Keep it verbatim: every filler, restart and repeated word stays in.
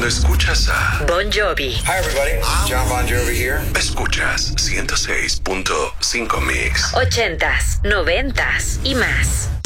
escuchas a Bon Jovi. Hi everybody, John Bon Jovi here. Escuchas ciento seis punto cinco Mix. Ochentas, noventas y más.